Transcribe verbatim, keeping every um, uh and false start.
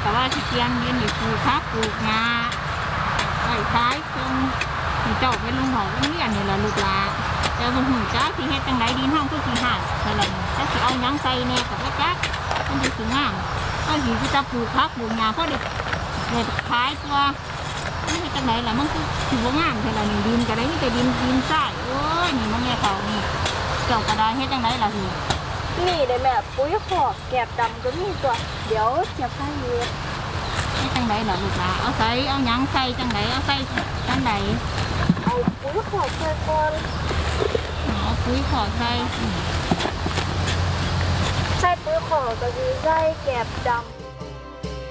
แต่ว่าที่เตียงยืนอยู่ปลูกพักปลูกงาไอ้ท้ายตรงที่เจ้าไปลงหอเลี้ยงนี่แหละลูกหลานแต่บนหุ่นจ้าที่เฮ็ดจังไดดินห้องคือสีห่างเท่านั้นถ้าสิเอายังใส่แน่กับว่าจักมันจะสีงามก็สีจะปลูกพักปลูกงาเพราะเด็กเด็กขายตัวนี่จังไดล่ะมันคือถือว่างามเท่านั้นดินก็ได้นี่แต่ดินดินทรายโอ้ยนี่มันแง่เขานี่เจ้ากระดาษเฮ็ดจังไดล่ะพี่นี่ได้แม่ปุ๋ยขอกแกบดำก็มีตัวเดี๋ยวจะพาเฮ็ดนี่จังไดล่ะลูกหลานเอาใส่เอาหยังใส่จังไดเอาใส่จังไดเอาปุ๋ยขอกใส่ก่อนเอาปุ๋ยขอกใส่ใส่ปุ๋ยขอกก็คือใส่แกบดำ